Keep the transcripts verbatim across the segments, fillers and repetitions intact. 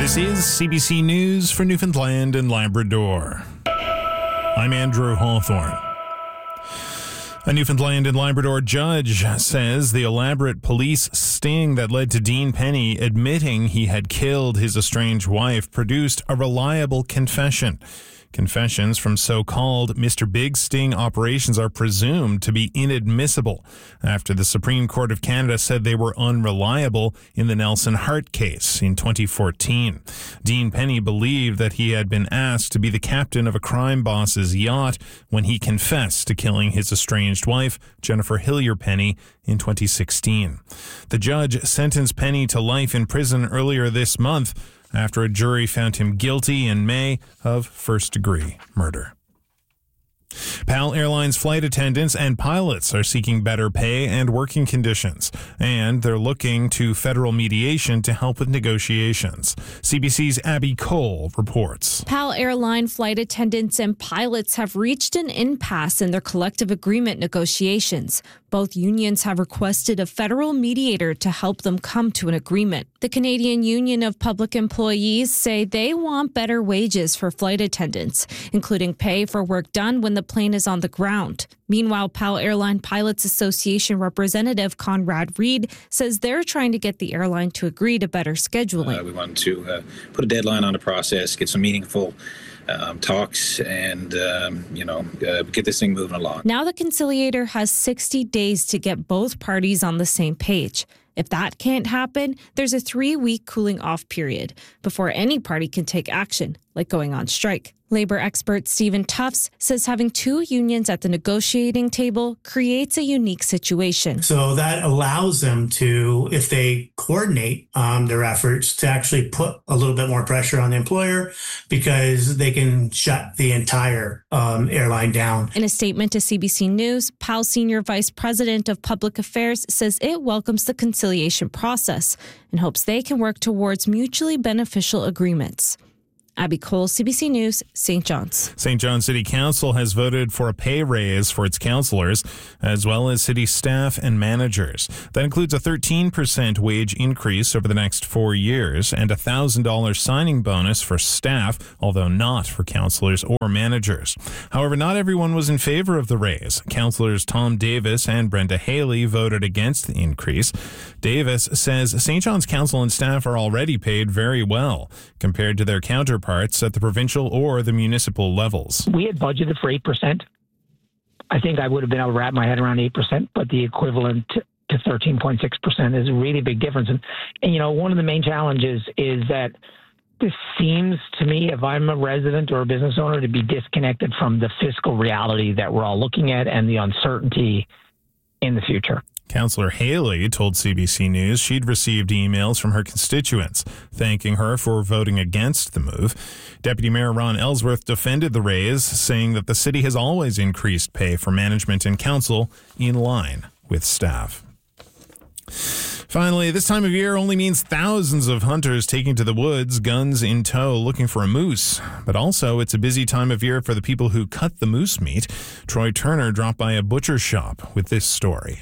This is C B C News for Newfoundland and Labrador. I'm Andrew Hawthorne. A Newfoundland and Labrador judge says the elaborate police sting that led to Dean Penny admitting he had killed his estranged wife produced a reliable confession. Confessions from so-called Mister Big Sting operations are presumed to be inadmissible after the Supreme Court of Canada said they were unreliable in the Nelson Hart case in twenty fourteen. Dean Penny believed that he had been asked to be the captain of a crime boss's yacht when he confessed to killing his estranged wife, Jennifer Hillier Penny, in twenty sixteen. The judge sentenced Penny to life in prison earlier this month after a jury found him guilty in May of first-degree murder. PAL Airlines flight attendants and pilots are seeking better pay and working conditions, and they're looking to federal mediation to help with negotiations. C B C's Abby Cole reports. PAL Airline flight attendants and pilots have reached an impasse in their collective agreement negotiations. Both unions have requested a federal mediator to help them come to an agreement. The Canadian Union of Public Employees say they want better wages for flight attendants, including pay for work done when the plane is on the ground. Meanwhile, PAL Airline Pilots Association representative Conrad Reed says they're trying to get the airline to agree to better scheduling. Uh, we want to uh, put a deadline on the process, get some meaningful Um, talks and, um, you know, uh, get this thing moving along. Now the conciliator has sixty days to get both parties on the same page. If that can't happen, there's a three-week cooling off period before any party can take action, like going on strike. Labor expert Stephen Tufts says having two unions at the negotiating table creates a unique situation. So that allows them to, if they coordinate um, their efforts, to actually put a little bit more pressure on the employer because they can shut the entire um, airline down. In a statement to C B C News, PAL Senior Vice President of Public Affairs says it welcomes the conciliation process and hopes they can work towards mutually beneficial agreements. Abby Cole, C B C News, Saint John's. Saint John City Council has voted for a pay raise for its councillors, as well as city staff and managers. That includes a thirteen percent wage increase over the next four years and a one thousand dollars signing bonus for staff, although not for councillors or managers. However, not everyone was in favor of the raise. Councillors Tom Davis and Brenda Haley voted against the increase. Davis says Saint John's Council and staff are already paid very well compared to their counterparts parts at the provincial or the municipal levels. We had budgeted for eight percent. I think I would have been able to wrap my head around eight percent, but the equivalent to thirteen point six percent is a really big difference. And, and, you know, one of the main challenges is that this seems to me, if I'm a resident or a business owner, to be disconnected from the fiscal reality that we're all looking at and the uncertainty in the future. Councillor Haley told C B C News she'd received emails from her constituents thanking her for voting against the move. Deputy Mayor Ron Ellsworth defended the raise, saying that the city has always increased pay for management and council in line with staff. Finally, this time of year only means thousands of hunters taking to the woods, guns in tow, looking for a moose. But also, it's a busy time of year for the people who cut the moose meat. Troy Turner dropped by a butcher shop with this story.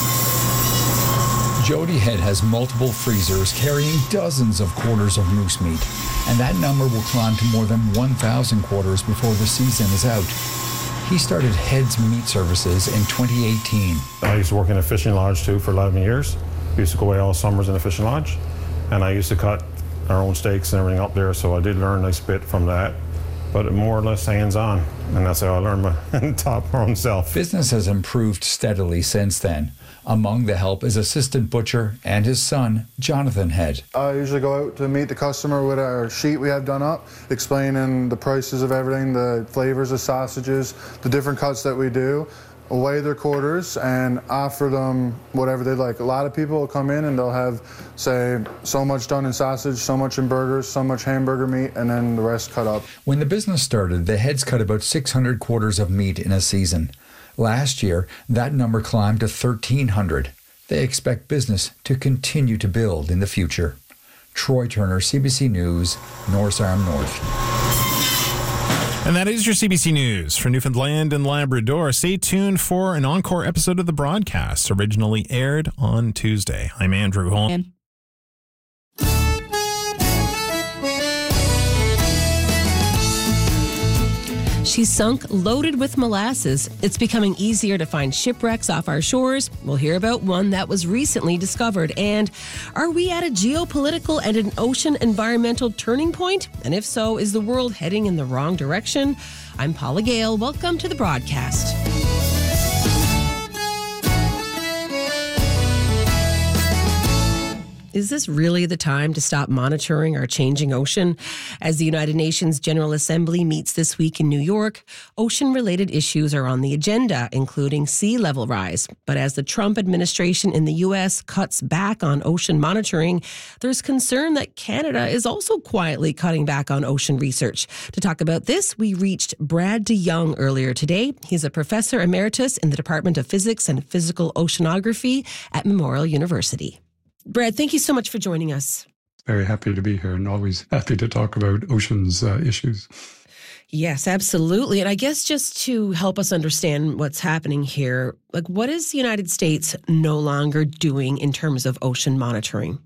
Jody Head has multiple freezers carrying dozens of quarters of moose meat, and that number will climb to more than one thousand quarters before the season is out. He started Head's Meat Services in twenty eighteen. I used to work in a fishing lodge too for eleven years. We used to go away all summers in a fishing lodge, and I used to cut our own steaks and everything up there, so I did learn a nice bit from that. But more or less hands-on, and that's how I learned my top my own self. Business has improved steadily since then. Among the help is assistant butcher and his son, Jonathan Head. I usually go out to meet the customer with our sheet we have done up, explaining the prices of everything, the flavors of sausages, the different cuts that we do, weigh their quarters, and offer them whatever they like. A lot of people will come in and they'll have, say, so much done in sausage, so much in burgers, so much hamburger meat, and then the rest cut up. When the business started, the Heads cut about six hundred quarters of meat in a season. Last year, that number climbed to thirteen hundred. They expect business to continue to build in the future. Troy Turner, C B C News, North Arm North. And that is your C B C News for Newfoundland and Labrador. Stay tuned for an encore episode of the broadcast, originally aired on Tuesday. I'm Andrew Holm. She's sunk loaded with molasses. It's becoming easier to find shipwrecks off our shores. We'll hear about one that was recently discovered. And are we at a geopolitical and an ocean environmental turning point? And if so, is the world heading in the wrong direction? I'm Paula Gale. Welcome to the broadcast. Is this really the time to stop monitoring our changing ocean? As the United Nations General Assembly meets this week in New York, ocean-related issues are on the agenda, including sea level rise. But as the Trump administration in the U S cuts back on ocean monitoring, there's concern that Canada is also quietly cutting back on ocean research. To talk about this, we reached Brad DeYoung earlier today. He's a professor emeritus in the Department of Physics and Physical Oceanography at Memorial University. Brad, thank you so much for joining us. Very happy to be here and always happy to talk about oceans uh, issues. Yes, absolutely. And I guess just to help us understand what's happening here, like what is the United States no longer doing in terms of ocean monitoring?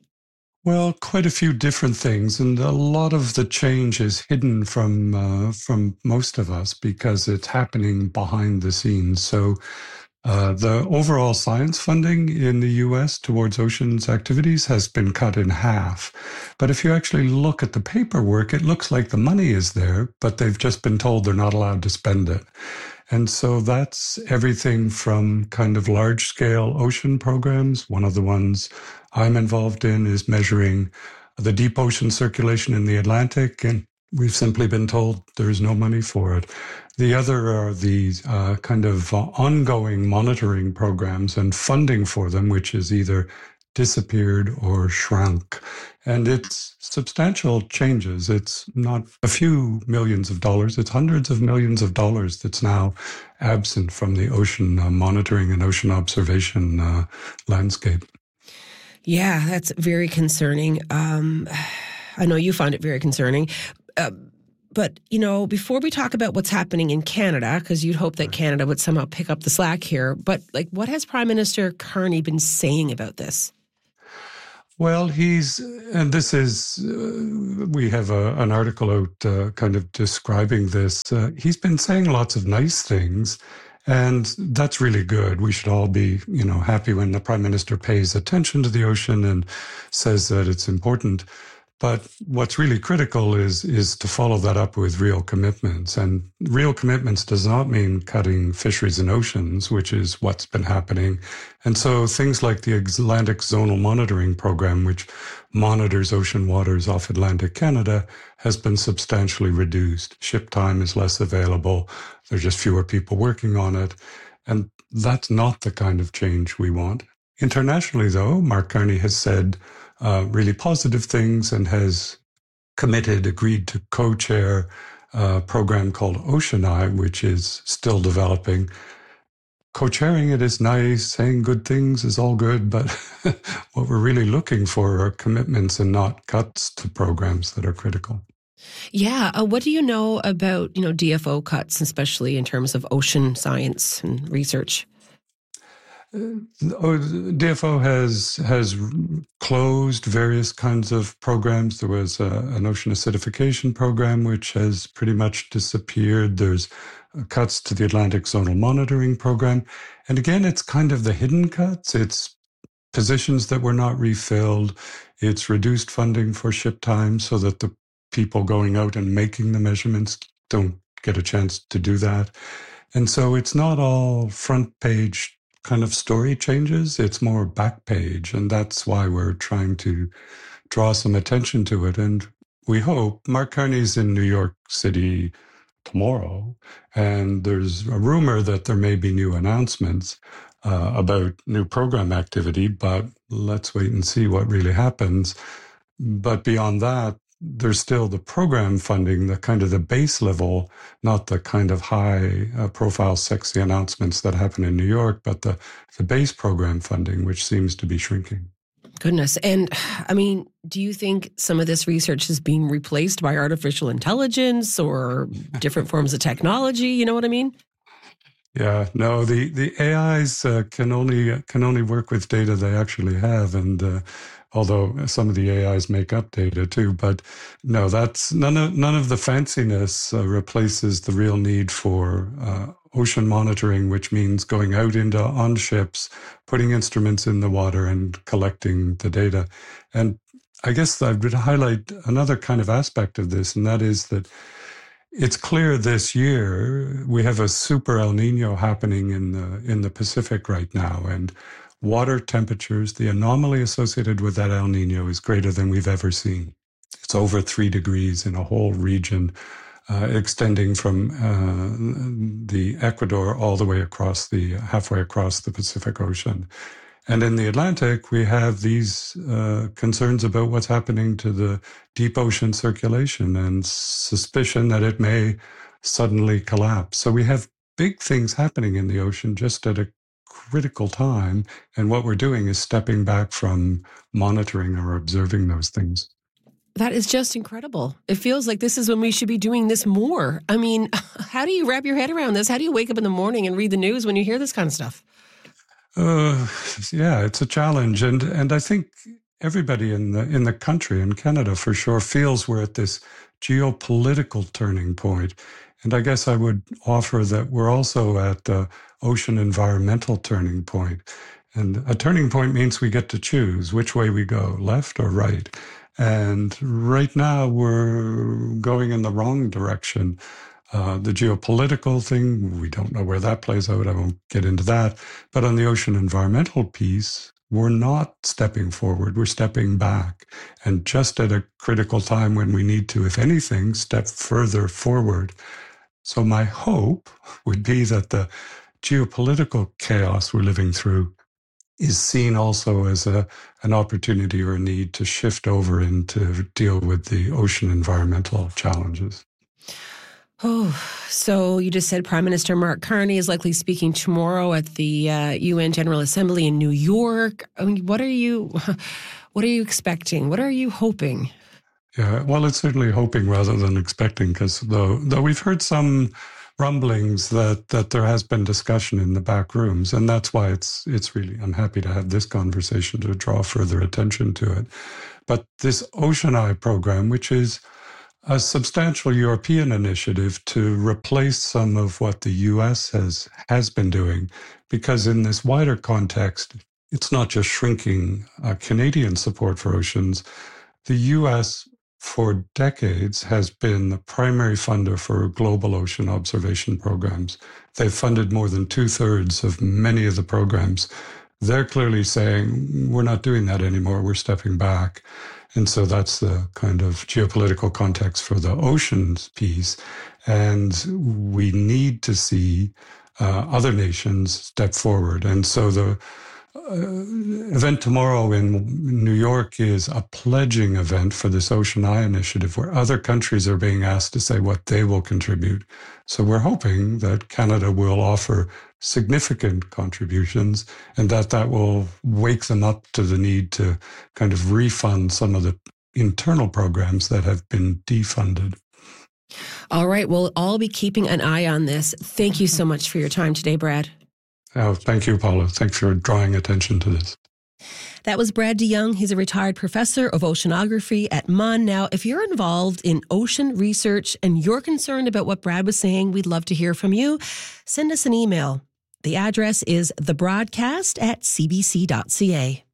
Well, quite a few different things. And a lot of the change is hidden from uh, from most of us because it's happening behind the scenes. So Uh, the overall science funding in the U S towards oceans activities has been cut in half. But if you actually look at the paperwork, it looks like the money is there, but they've just been told they're not allowed to spend it. And so that's everything from kind of large-scale ocean programs. One of the ones I'm involved in is measuring the deep ocean circulation in the Atlantic, and we've simply been told there's no money for it. The other are the uh, kind of uh, ongoing monitoring programs and funding for them, which has either disappeared or shrunk. And it's substantial changes. It's not a few millions of dollars, it's hundreds of millions of dollars that's now absent from the ocean uh, monitoring and ocean observation uh, landscape. Yeah, that's very concerning. Um, I know you find it very concerning. Uh, But, you know, before we talk about what's happening in Canada, because you'd hope that Canada would somehow pick up the slack here, but like, what has Prime Minister Carney been saying about this? Well, he's, and this is, uh, we have a, an article out uh, kind of describing this. Uh, he's been saying lots of nice things, and that's really good. We should all be, you know, happy when the Prime Minister pays attention to the ocean and says that it's important. But what's really critical is is to follow that up with real commitments. And real commitments does not mean cutting fisheries and oceans, which is what's been happening. And so things like the Atlantic Zonal Monitoring Program, which monitors ocean waters off Atlantic Canada, has been substantially reduced. Ship time is less available. There are just fewer people working on it. And that's not the kind of change we want. Internationally, though, Mark Carney has said Uh, really positive things and has committed, agreed to co-chair a program called OceanEye, which is still developing. Co-chairing it is nice, saying good things is all good, but what we're really looking for are commitments and not cuts to programs that are critical. Yeah. Uh, what do you know about, you know, D F O cuts, especially in terms of ocean science and research? Uh, D F O has has closed various kinds of programs. There was a, an ocean acidification program, which has pretty much disappeared. There's cuts to the Atlantic Zonal Monitoring Program. And again, it's kind of the hidden cuts. It's positions that were not refilled. It's reduced funding for ship time so that the people going out and making the measurements don't get a chance to do that. And so it's not all front page kind of story changes, it's more back page. And that's why we're trying to draw some attention to it. And we hope, Mark Carney's in New York City tomorrow, and there's a rumor that there may be new announcements uh, about new program activity, but let's wait and see what really happens. But beyond that, there's still the program funding, the kind of the base level, not the kind of high uh, profile, sexy announcements that happen in New York, but the, the base program funding, which seems to be shrinking. Goodness. And I mean, do you think some of this research is being replaced by artificial intelligence or different forms of technology? You know what I mean? Yeah, no, the, the A Is uh, can only can only work with data they actually have. And uh, although some of the A Is make up data too. But no, that's none of none of the fanciness uh, replaces the real need for uh, ocean monitoring, which means going out into on ships, putting instruments in the water, and collecting the data. And I guess I would highlight another kind of aspect of this, and that is that it's clear this year we have a super El Nino happening in the in the Pacific right now, and water temperatures, the anomaly associated with that El Nino is greater than we've ever seen. It's over three degrees in a whole region, uh, extending from uh, the Ecuador all the way across the, halfway across the Pacific Ocean. And in the Atlantic, we have these uh, concerns about what's happening to the deep ocean circulation and suspicion that it may suddenly collapse. So we have big things happening in the ocean just at a critical time, and what we're doing is stepping back from monitoring or observing those things. That is just incredible. It feels like this is when we should be doing this more. I mean, how do you wrap your head around this? How do you wake up in the morning and read the news when you hear this kind of stuff? Uh, yeah, it's a challenge, and and I think everybody in the in the country, in Canada for sure, feels we're at this geopolitical turning point. And I guess I would offer that we're also at the ocean environmental turning point. And a turning point means we get to choose which way we go, left or right. And right now we're going in the wrong direction. Uh, the geopolitical thing, we don't know where that plays out. I won't get into that. But on the ocean environmental piece, we're not stepping forward, we're stepping back. And just at a critical time when we need to, if anything, step further forward. So my hope would be that the geopolitical chaos we're living through is seen also as a, an opportunity or a need to shift over and to deal with the ocean environmental challenges. Oh, so you just said Prime Minister Mark Carney is likely speaking tomorrow at the uh, U N General Assembly in New York. I mean, what are you, what are you expecting? What are you hoping? Yeah, well, it's certainly hoping rather than expecting, because though though we've heard some rumblings that that there has been discussion in the back rooms, and that's why it's it's really, I'm happy to have this conversation to draw further attention to it. But this Ocean Eye program, which is a substantial European initiative to replace some of what the U S has has been doing, because in this wider context, it's not just shrinking uh, Canadian support for oceans. The U S for decades has been the primary funder for global ocean observation programs. They've funded more than two-thirds of many of the programs. They're clearly saying, we're not doing that anymore, we're stepping back. And so that's the kind of geopolitical context for the oceans piece. And we need to see uh, other nations step forward. And so the Uh, event tomorrow in New York is a pledging event for this Ocean Eye initiative, where other countries are being asked to say what they will contribute. So we're hoping that Canada will offer significant contributions, and that that will wake them up to the need to kind of refund some of the internal programs that have been defunded. All right. We'll all be keeping an eye on this. Thank you so much for your time today, Brad. Oh, thank you, Paula. Thanks for drawing attention to this. That was Brad DeYoung. He's a retired professor of oceanography at M U N. Now, if you're involved in ocean research and you're concerned about what Brad was saying, we'd love to hear from you. Send us an email. The address is thebroadcast at c b c dot c a.